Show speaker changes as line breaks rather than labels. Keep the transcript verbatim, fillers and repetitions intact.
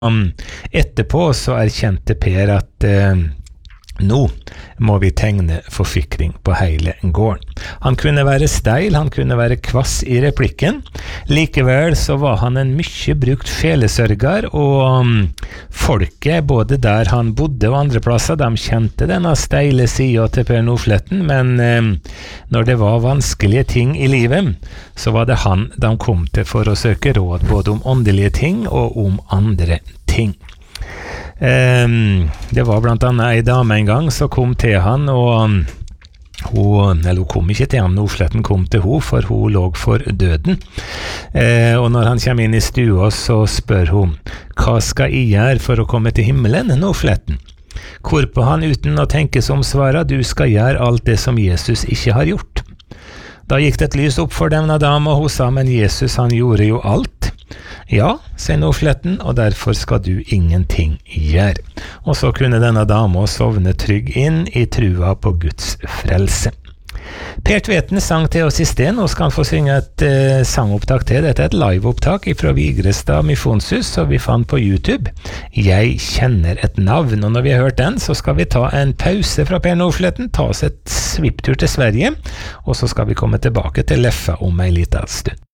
Um, etterpå så erkjente Per at eh, nå må vi tegne forsikring på hele gården. Han kunne være steil, han kunne være kvass i replikken. Likevel så var han en mye brukt felesørger, og um, folket, både der han bodde og andre plasser, de kjente denne steile siden til Per Nordfletten, men um, når det var vanskelige ting i livet, så var det han de kom til for å søke råd, både om åndelige ting og om andre ting. Um, det var blant annet en dame en gang som kom til han, og um, hun, eller hun kom ikke til han, Nordfletten kom til hun, for hun lå for døden. Uh, og når han kommer inn i stua, så spør hun, hva skal jeg gjøre for å komme til himmelen, Nordfletten? Hvorpå han uten å tenke som svarer, du skal gjøre alt det som Jesus ikke har gjort. Da gikk det et lys opp for denne dame, og hun sa, men Jesus han gjorde jo alt. Ja, sier Nordfletten, og derfor skal du ingenting gjøre. Og så kunne denne dama sovne trygg inn i trua på Guds frelse. Per Tveten sang til oss i sted, nå skal han få synge et eh, sangopptak til. Dette er et liveopptak fra Vigrestad Misjonshus, som vi fant på YouTube. Jeg kjenner et navn, og når vi har hørt den, så skal vi ta en pause fra Per Nordfletten, ta oss et svipptur til Sverige, og så skal vi komme tilbake til Leffa om en liten stund.